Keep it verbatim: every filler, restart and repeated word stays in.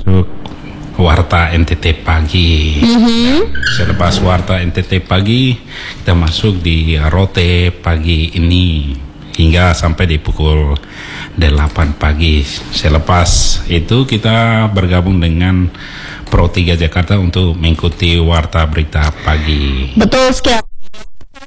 masuk Warta N T T Pagi. Mm-hmm. Selepas Warta N T T Pagi, kita masuk di Rote Pagi ini hingga sampai di pukul delapan pagi. Selepas itu kita bergabung dengan Pro tiga Jakarta untuk mengikuti Warta Berita Pagi. Betul sekali.